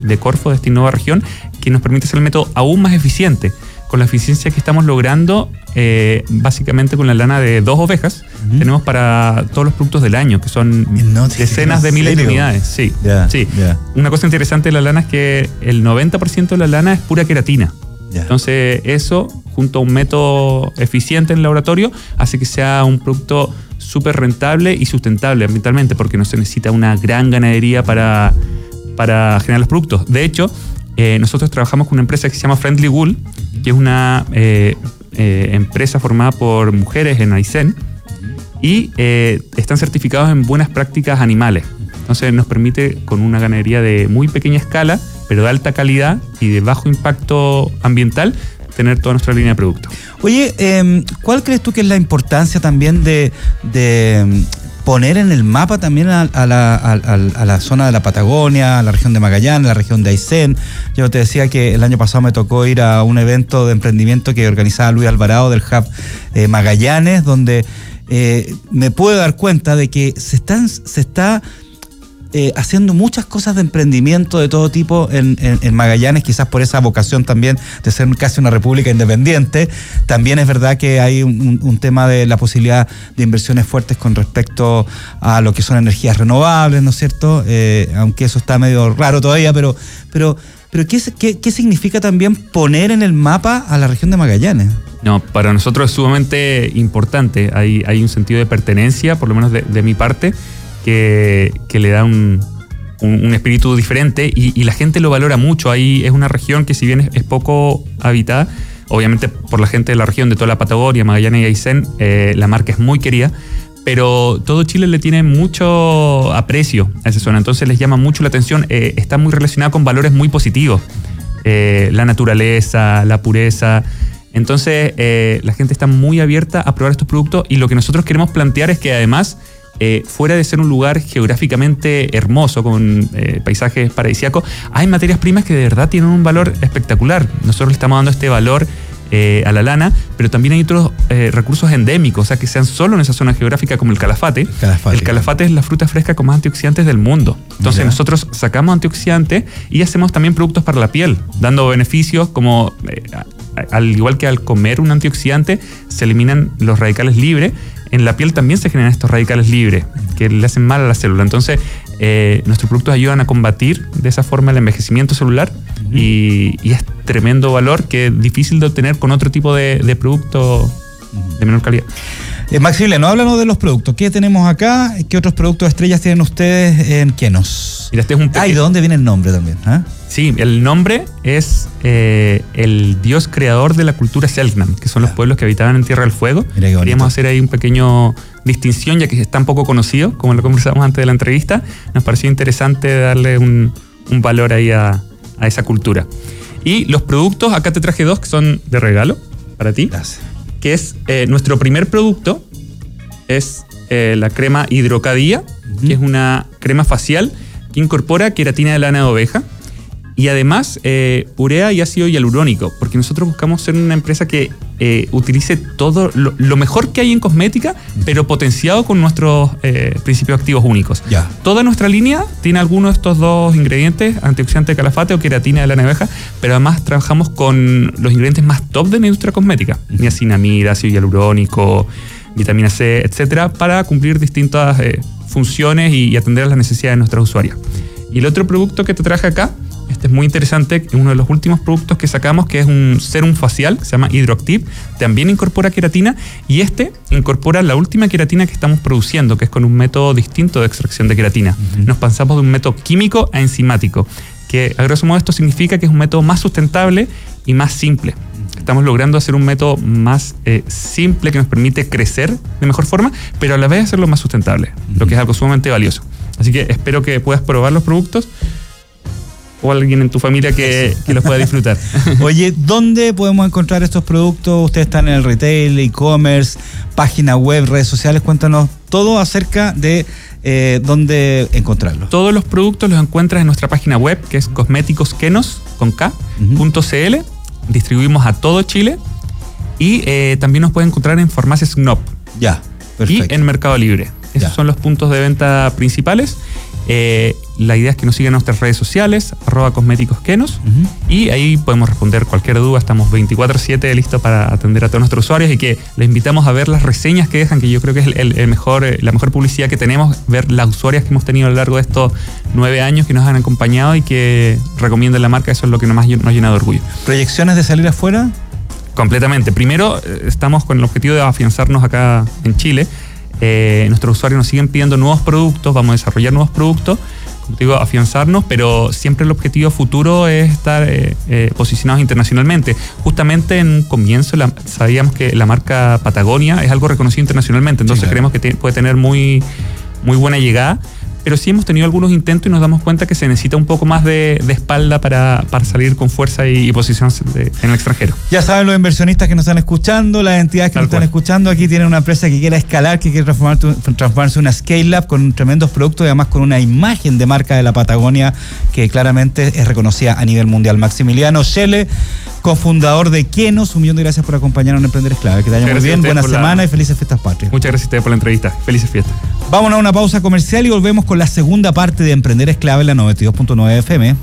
de Corfo, de esta nueva región, que nos permite hacer el método aún más eficiente, con la eficiencia que estamos logrando básicamente con la lana de 2 ovejas. Tenemos para todos los productos del año, que son decenas de miles de unidades. Sí, sí. Una cosa interesante de la lana es que el 90% de la lana es pura queratina. Entonces eso, junto a un método eficiente en el laboratorio, hace que sea un producto súper rentable y sustentable ambientalmente, porque no se necesita una gran ganadería para generar los productos. De hecho, nosotros trabajamos con una empresa que se llama Friendly Wool, que es una empresa formada por mujeres en Aysén, y están certificados en buenas prácticas animales. Entonces nos permite, con una ganadería de muy pequeña escala, pero de alta calidad y de bajo impacto ambiental, tener toda nuestra línea de productos. Oye, ¿cuál crees tú que es la importancia también de poner en el mapa también a la zona de la Patagonia, a la región de Magallanes, a la región de Aysén? Yo te decía que el año pasado me tocó ir a un evento de emprendimiento que organizaba Luis Alvarado del Hub Magallanes, donde me puedo dar cuenta de que se está haciendo muchas cosas de emprendimiento de todo tipo en Magallanes, quizás por esa vocación también de ser casi una república independiente. También es verdad que hay un tema de la posibilidad de inversiones fuertes con respecto a lo que son energías renovables, ¿no es cierto? Aunque eso está medio raro todavía, pero ¿qué significa también poner en el mapa a la región de Magallanes? No, para nosotros es sumamente importante. Hay un sentido de pertenencia, por lo menos de mi parte, que le da un espíritu diferente y la gente lo valora mucho. Ahí es una región que, si bien es poco habitada, obviamente por la gente de la región, de toda la Patagonia, Magallanes y Aysén, la marca es muy querida, pero todo Chile le tiene mucho aprecio a esa zona, entonces les llama mucho la atención. Está muy relacionada con valores muy positivos, la naturaleza, la pureza. Entonces la gente está muy abierta a probar estos productos, y lo que nosotros queremos plantear es que, además, fuera de ser un lugar geográficamente hermoso, con paisajes paradisíacos, hay materias primas que de verdad tienen un valor espectacular. Nosotros le estamos dando este valor a la lana, pero también hay otros recursos endémicos, o sea, que sean solo en esa zona geográfica, como el calafate. El calafate es la fruta fresca con más antioxidantes del mundo. Entonces nosotros sacamos antioxidantes y hacemos también productos para la piel, dando beneficios como, al igual que al comer un antioxidante, se eliminan los radicales libres. En la piel también se generan estos radicales libres que le hacen mal a la célula. Entonces, nuestros productos ayudan a combatir de esa forma el envejecimiento celular, y es tremendo valor que es difícil de obtener con otro tipo de producto de menor calidad. Maximiliano, háblanos de los productos. ¿Qué tenemos acá? ¿Qué otros productos estrellas tienen ustedes en Kenos? Mira, este es un ¿y de dónde viene el nombre también? Sí, el nombre es el dios creador de la cultura Selknam, que son los pueblos que habitaban en Tierra del Fuego. Queríamos hacer ahí un pequeño distinción, ya que es tan poco conocido, como lo conversamos antes de la entrevista. Nos pareció interesante darle un valor ahí a esa cultura. Y los productos, acá te traje 2 que son de regalo para ti. Gracias. Que es nuestro primer producto, es la crema Hidrocadía, que es una crema facial que incorpora queratina de lana de oveja y además urea y ácido hialurónico, porque nosotros buscamos ser una empresa que utilice todo lo mejor que hay en cosmética, pero potenciado con nuestros principios activos únicos. Toda nuestra línea tiene alguno de estos 2 ingredientes, antioxidante de calafate o queratina de lana de oveja, pero además trabajamos con los ingredientes más top de la industria cosmética, niacinamida, ácido hialurónico, vitamina C, etcétera, para cumplir distintas funciones y atender a las necesidades de nuestros usuarios. Y el otro producto que te traje acá, este es muy interesante, uno de los últimos productos que sacamos, que es un serum facial que se llama Hydroactive, también incorpora queratina, y este incorpora la última queratina que estamos produciendo, que es con un método distinto de extracción de queratina. Nos pasamos de un método químico a enzimático, que a grosso modo esto significa que es un método más sustentable y más simple. Estamos logrando hacer un método más simple que nos permite crecer de mejor forma, pero a la vez hacerlo más sustentable, lo que es algo sumamente valioso. Así que espero que puedas probar los productos, o alguien en tu familia que los pueda disfrutar. Oye, ¿dónde podemos encontrar estos productos? Ustedes están en el retail, e-commerce, página web, redes sociales. Cuéntanos todo acerca de dónde encontrarlos. Todos los productos los encuentras en nuestra página web, que es cosméticoskenos.cl. Distribuimos a todo Chile, y también nos pueden encontrar en farmacias Knop. Perfecto. Y en Mercado Libre. Esos son los puntos de venta principales. La idea es que nos sigan en nuestras redes sociales, @cosméticoskenos, y ahí podemos responder cualquier duda. Estamos 24/7 listos para atender a todos nuestros usuarios, y que les invitamos a ver las reseñas que dejan, que yo creo que es la mejor publicidad que tenemos, ver las usuarias que hemos tenido a lo largo de estos 9 años que nos han acompañado y que recomiendan la marca. Eso es lo que más nos llena de orgullo. ¿Proyecciones de salir afuera? Completamente. Primero, estamos con el objetivo de afianzarnos acá en Chile. Nuestros usuarios nos siguen pidiendo nuevos productos, vamos a desarrollar nuevos productos, como te digo, afianzarnos, pero siempre el objetivo futuro es estar posicionados internacionalmente. Justamente en un comienzo sabíamos que la marca Patagonia es algo reconocido internacionalmente, entonces creemos que puede tener muy, muy buena llegada. Pero sí hemos tenido algunos intentos y nos damos cuenta que se necesita un poco más de espalda para salir con fuerza y posicionarse en el extranjero. Ya saben los inversionistas que nos están escuchando, las entidades que nos están escuchando, aquí tienen una empresa que quiera escalar, que quiere transformarse en una scale-up con tremendos productos y además con una imagen de marca de la Patagonia que claramente es reconocida a nivel mundial. Maximiliano Schelle, cofundador de Kenos, 1 millón de gracias por acompañarnos en Emprender es Clave. Que te vaya muy bien, buena semana y felices fiestas patrias. Muchas gracias a ustedes por la entrevista. Felices fiestas. Vámonos a una pausa comercial y volvemos con la segunda parte de Emprender es Clave en la 92.9 FM.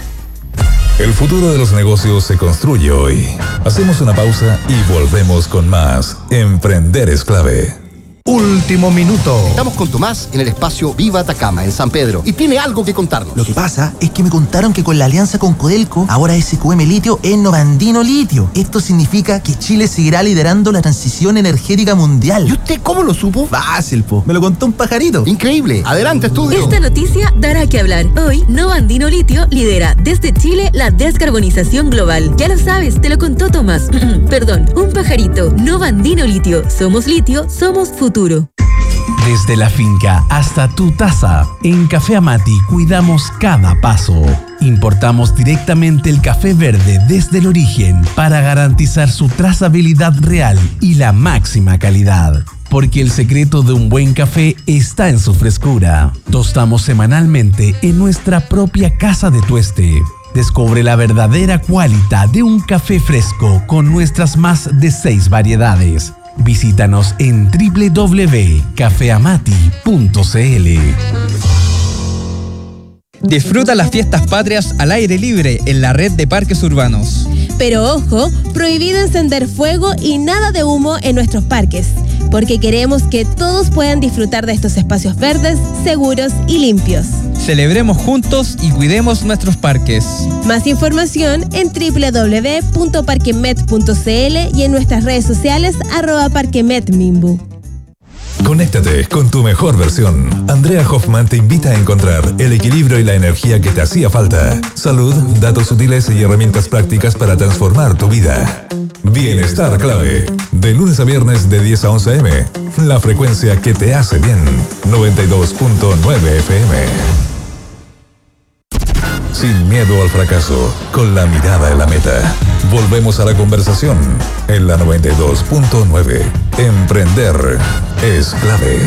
El futuro de los negocios se construye hoy. Hacemos una pausa y volvemos con más. Emprender es Clave. Último minuto. Estamos con Tomás en el espacio Viva Atacama, en San Pedro, y tiene algo que contarnos. Lo que pasa es que me contaron que con la alianza con Codelco, ahora SQM Litio es Novandino Litio. Esto significa que Chile seguirá liderando la transición energética mundial. ¿Y usted cómo lo supo? Fácil, po. Me lo contó un pajarito. Increíble. Adelante, estudio. Esta noticia dará que hablar. Hoy, Novandino Litio lidera desde Chile la descarbonización global. Ya lo sabes, te lo contó Tomás. Perdón, un pajarito. Novandino Litio. Somos litio, somos futuro. Desde la finca hasta tu taza, en Café Amati cuidamos cada paso. Importamos directamente el café verde desde el origen para garantizar su trazabilidad real y la máxima calidad. Porque el secreto de un buen café está en su frescura. Tostamos semanalmente en nuestra propia casa de tueste. Descubre la verdadera cualidad de un café fresco con nuestras más de 6 variedades. Visítanos en www.cafeamati.cl. Disfruta las fiestas patrias al aire libre en la red de parques urbanos. Pero ojo, prohibido encender fuego y nada de humo en nuestros parques, porque queremos que todos puedan disfrutar de estos espacios verdes, seguros y limpios. Celebremos juntos y cuidemos nuestros parques. Más información en www.parquemet.cl y en nuestras redes sociales @parquemetmimbu. Conéctate con tu mejor versión. Andrea Hoffman te invita a encontrar el equilibrio y la energía que te hacía falta. Salud, datos útiles y herramientas prácticas para transformar tu vida. Bienestar Clave. De lunes a viernes de 10 a 11 a.m. La frecuencia que te hace bien. 92.9 FM. Sin miedo al fracaso, con la mirada en la meta. Volvemos a la conversación en la 92.9. Emprender es clave.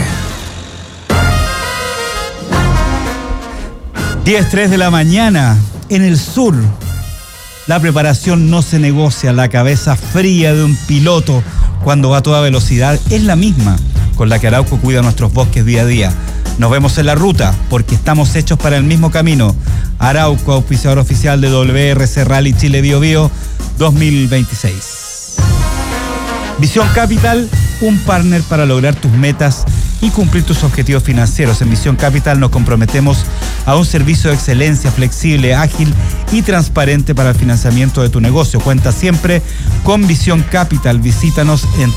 10:03 de la mañana, en el sur. La preparación no se negocia. La cabeza fría de un piloto cuando va a toda velocidad es la misma con la que Arauco cuida nuestros bosques día a día. Nos vemos en la ruta porque estamos hechos para el mismo camino. Arauco, auspiciador oficial de WRC Rally Chile Bio Bio 2026. Visión Capital, un partner para lograr tus metas y cumplir tus objetivos financieros. En Visión Capital nos comprometemos a un servicio de excelencia flexible, ágil y transparente para el financiamiento de tu negocio. Cuenta siempre con Visión Capital. Visítanos en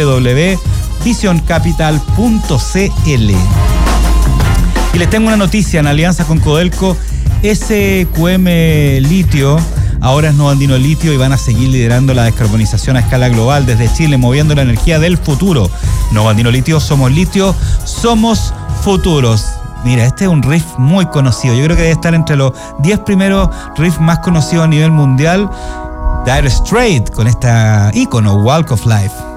www.visioncapital.cl. Y les tengo una noticia: en alianza con Codelco, SQM Litio ahora es Novandino Litio y van a seguir liderando la descarbonización a escala global desde Chile, moviendo la energía del futuro. Novandino Litio, somos litio, somos futuros. Mira, este es un riff muy conocido. Yo creo que debe estar entre los 10 primeros riffs más conocidos a nivel mundial. Dire Straits con esta ícono, Walk of Life.